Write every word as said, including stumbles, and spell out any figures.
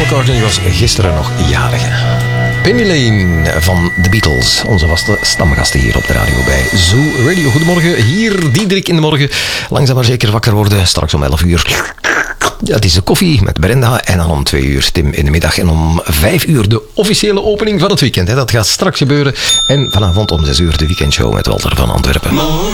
McCartney was gisteren nog jarig. Penny Lane van The Beatles, onze vaste stamgasten hier op de radio bij Zoo Radio. Goedemorgen, hier Diederik in de morgen. Langzaam maar zeker wakker worden, straks om elf uur. Ja, het is de koffie met Brenda en dan om twee uur Tim in de middag. En om vijf uur de officiële opening van het weekend. Hè. Dat gaat straks gebeuren. En vanavond om zes uur de weekendshow met Walter van Antwerpen.